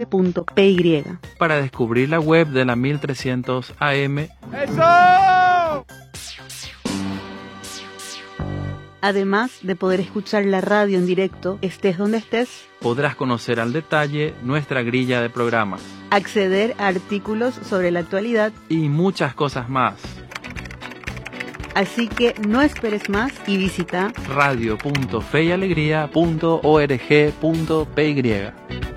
feyalegría.py. Para descubrir la web de la 1300 AM. ¡Eso! Además de poder escuchar la radio en directo, estés donde estés, Podrás conocer al detalle nuestra grilla de programas acceder a artículos sobre la actualidad, y muchas cosas más. así que no esperes más y visita radio.feyalegría.org.py.